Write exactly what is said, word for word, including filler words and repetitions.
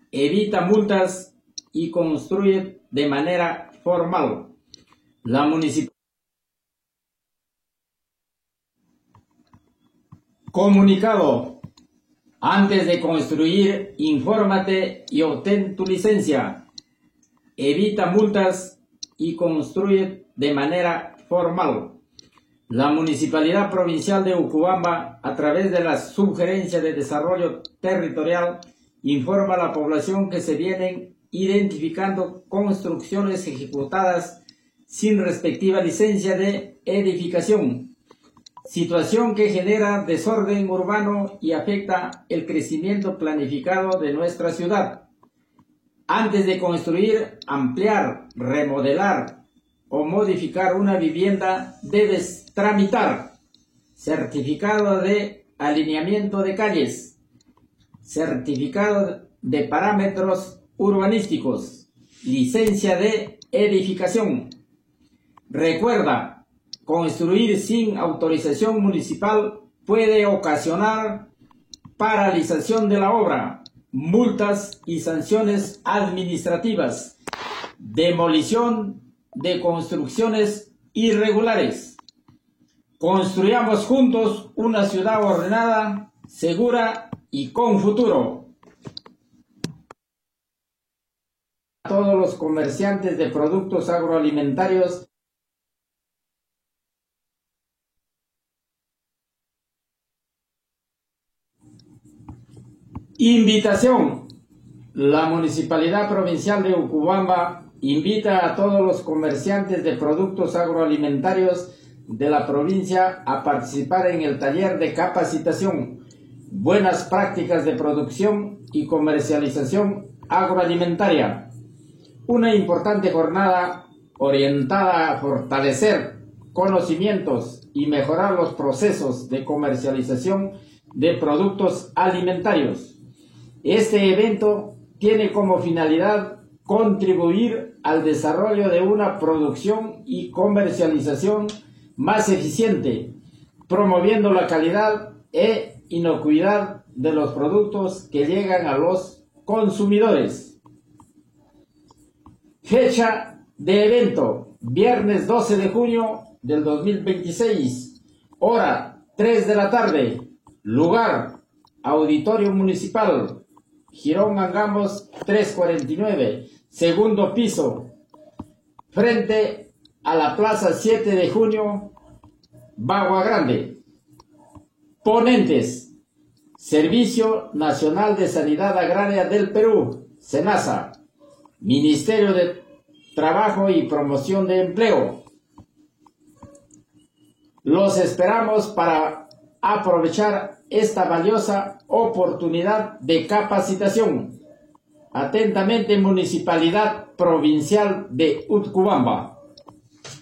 evita multas y construye de manera formal. La municipalidad. Comunicado. Antes de construir, infórmate y obtén tu licencia. Evita multas y construye de manera formal. La Municipalidad Provincial de Ucubamba, a través de la Subgerencia de Desarrollo Territorial, informa a la población que se vienen identificando construcciones ejecutadas sin respectiva licencia de edificación, situación que genera desorden urbano y afecta el crecimiento planificado de nuestra ciudad. Antes de construir, ampliar, remodelar o modificar una vivienda, debes tramitar certificado de alineamiento de calles, certificado de parámetros urbanísticos, licencia de edificación. Recuerda, construir sin autorización municipal puede ocasionar paralización de la obra, multas y sanciones administrativas, demolición de construcciones irregulares. Construyamos juntos una ciudad ordenada, segura y con futuro. A todos los comerciantes de productos agroalimentarios, invitación. La Municipalidad Provincial de Ucubamba invita a todos los comerciantes de productos agroalimentarios de la provincia a participar en el taller de capacitación, buenas prácticas de producción y comercialización agroalimentaria. Una importante jornada orientada a fortalecer conocimientos y mejorar los procesos de comercialización de productos alimentarios. Este evento tiene como finalidad contribuir al desarrollo de una producción y comercialización más eficiente, promoviendo la calidad e inocuidad de los productos que llegan a los consumidores. Fecha de evento: viernes doce de junio del dos mil veintiséis, hora tres de la tarde, lugar Auditorio Municipal, Girón Angamos trescientos cuarenta y nueve, segundo piso, frente a la Plaza siete de junio, Bagua Grande. Ponentes: Servicio Nacional de Sanidad Agraria del Perú, SENASA, Ministerio de Trabajo y Promoción de Empleo. Los esperamos para aprovechar esta valiosa oportunidad de capacitación. Atentamente, Municipalidad Provincial de Ucubamba.